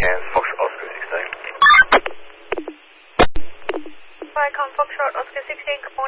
and Foxtrot Oscar 16. Vicon Foxtrot Oscar 16, good morning.